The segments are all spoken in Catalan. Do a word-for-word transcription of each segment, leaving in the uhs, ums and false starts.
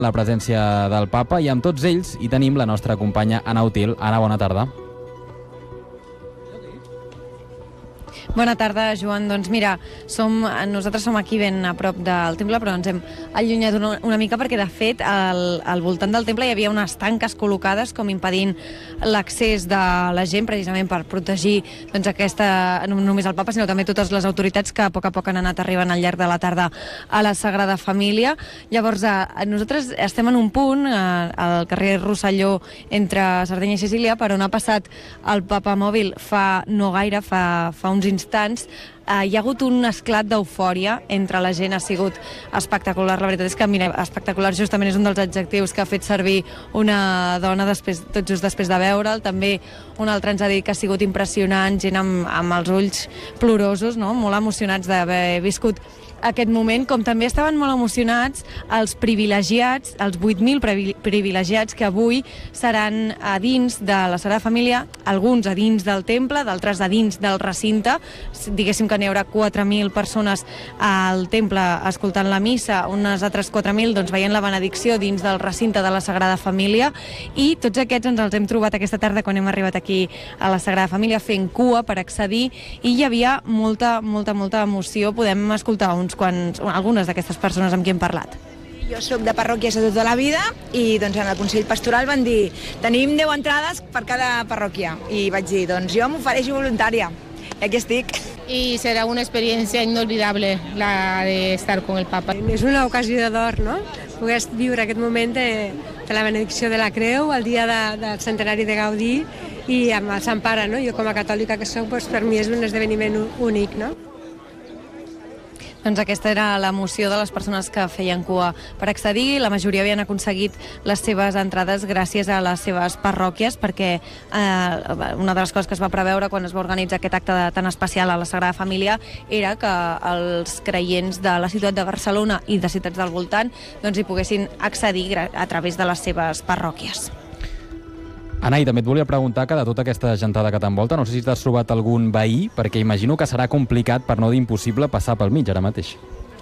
la presència del papa, i amb tots ells hi tenim la nostra companya Anna Util. Anna, bona tarda. Bona tarda, Joan. Doncs mira, som, nosaltres som aquí ben a prop del temple, però ens hem allunyat una, una mica perquè, de fet, al, al voltant del temple hi havia unes tanques col·locades com impedint l'accés de la gent, precisament per protegir doncs, aquesta, no només el papa, sinó també totes les autoritats que a poc a poc han anat arribant al llarg de la tarda a la Sagrada Família. Llavors, eh, nosaltres estem en un punt, eh, al carrer Rosselló, entre Sardenya i Sicília, per on ha passat el papa mòbil fa no gaire, fa, fa uns instants. Uh, hi ha hagut un esclat d'eufòria entre la gent, ha sigut espectacular. La veritat és que, mira, espectacular justament és un dels adjectius que ha fet servir una dona després, tot just després de veure'l. També un altre ens ha dit que ha sigut impressionant, gent amb, amb els ulls plorosos, no? Molt emocionats d'haver viscut aquest moment, com també estaven molt emocionats els privilegiats, els vuit mil privilegiats que avui seran a dins de la Sagrada Família, alguns a dins del temple, d'altres a dins del recinte. Diguéssim que n'hi haurà quatre mil persones al temple escoltant la missa, unes altres quatre mil doncs, veient la benedicció dins del recinte de la Sagrada Família, i tots aquests ens els hem trobat aquesta tarda quan hem arribat aquí a la Sagrada Família fent cua per accedir, i hi havia molta, molta, molta emoció. Podem escoltar uns quants, algunes d'aquestes persones amb qui hem parlat. Jo soc de parròquies de tota la vida i doncs, en el Consell Pastoral van dir tenim deu entrades per cada parròquia, i vaig dir, doncs jo m'ofereixo voluntària, i aquí estic. Y será una experiencia inolvidable la de estar con el Papa. És una ocasió d'or, no? Poder viure aquest moment de, de la benedicció de la Creu, el dia de, del centenari de Gaudí, i amb el Sant Pare, no? Jo com a catòlica que soc, doncs, per mi és un esdeveniment únic, no? Doncs aquesta era l'emoció de les persones que feien cua per accedir. La majoria havien aconseguit les seves entrades gràcies a les seves parròquies, perquè eh, una de les coses que es va preveure quan es va organitzar aquest acte de, tan especial a la Sagrada Família era que els creients de la ciutat de Barcelona i de ciutats del voltant doncs, hi poguessin accedir a través de les seves parròquies. Anna, i també et volia preguntar que de tota aquesta gentada que t'envolta, no sé si t'has trobat algun veí, perquè imagino que serà complicat, per no dir impossible, passar pel mig ara mateix.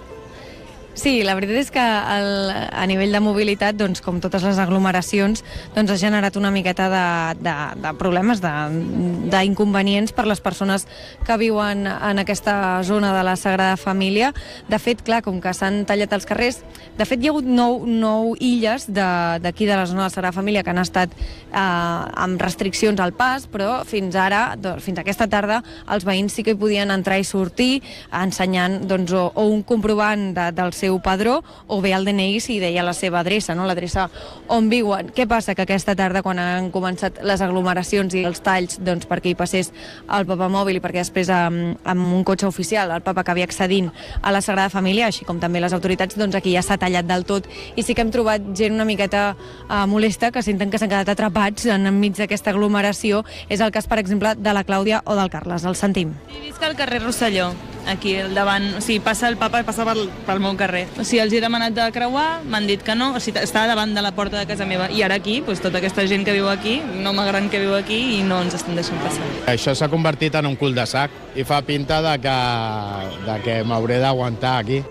Sí, la veritat és que el, a nivell de mobilitat, doncs, com totes les aglomeracions, doncs, ha generat una miqueta de, de, de problemes, d'inconvenients per les persones que viuen en aquesta zona de la Sagrada Família. De fet, clar, com que s'han tallat els carrers, de fet hi ha hagut nou, nou illes d'aquí de, de la zona de la Sagrada Família que han estat eh, amb restriccions al pas, però fins ara, doncs, fins aquesta tarda, els veïns sí que hi podien entrar i sortir ensenyant doncs, o, o un comprovant de, del seu padró, o bé el D N I si deia la seva adreça, no? L'adreça on viuen. Què passa? Que aquesta tarda, quan han començat les aglomeracions i els talls doncs, perquè hi passés el papa mòbil i perquè després amb, amb un cotxe oficial el papa acabia accedint a la Sagrada Família, així com també les autoritats, doncs aquí ja s'ha tallat del tot, i sí que hem trobat gent una miqueta uh, molesta, que senten que s'han quedat atrapats en, enmig d'aquesta aglomeració. És el cas, per exemple, de la Clàudia o del Carles. El sentim. Sí, visc al carrer Rosselló, aquí al davant. O sigui, passa el papa i passa pel, pel meu carrer. O sigui, els he demanat de creuar, m'han dit que no, o sigui, està davant de la porta de casa meva. I ara aquí, doncs, tota aquesta gent que viu aquí, un home gran que viu aquí, i no ens estan deixant passar. Això s'ha convertit en un cul de sac i fa pinta de que, de que m'hauré d'aguantar aquí.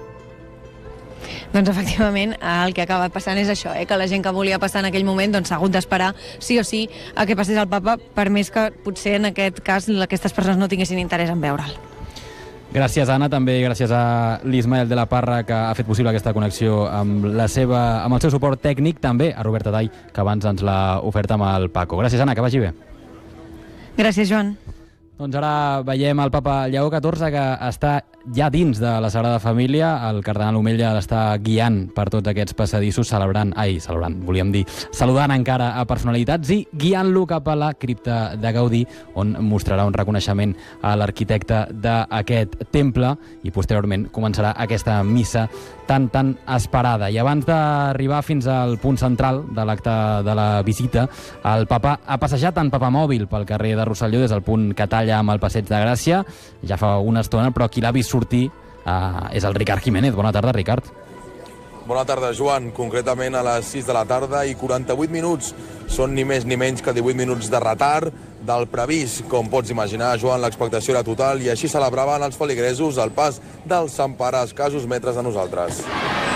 Doncs efectivament el que ha acabat passant és això, eh? Que la gent que volia passar en aquell moment doncs, s'ha hagut d'esperar sí o sí a que passés el papa, per més que potser en aquest cas aquestes persones no tinguessin interès en veure'l. Gràcies, Anna, també gràcies a l'Ismael de la Parra, que ha fet possible aquesta connexió amb, la seva, amb el seu suport tècnic, també a Roberta Dall, que abans ens l'ha ofert amb el Paco. Gràcies, Anna, que vagi bé. Gràcies, Joan. Doncs ara veiem el papa Lleó catorze, que està ja dins de la Sagrada Família. El cardenal Omella l'està guiant per tots aquests passadissos, celebrant, ai, celebrant, volíem dir, saludant encara a personalitats i guiant-lo cap a la cripta de Gaudí, on mostrarà un reconeixement a l'arquitecte d'aquest temple, i posteriorment començarà aquesta missa tan, tan esperada. I abans d'arribar fins al punt central de l'acte de la visita, el papa ha passejat en papamòbil pel carrer de Rosselló, des del punt que talla amb el Passeig de Gràcia, ja fa una estona, però qui l'ha vist sortir uh, és el Ricard Jiménez. Bona tarda, Ricard. Bona tarda, Joan. Concretament a les sis de la tarda i quaranta-vuit minuts. Són ni més ni menys que divuit minuts de retard del previst. Com pots imaginar, Joan, l'expectació era total i així celebraven els feligresos el pas del Sant Pare a escassos metres de nosaltres.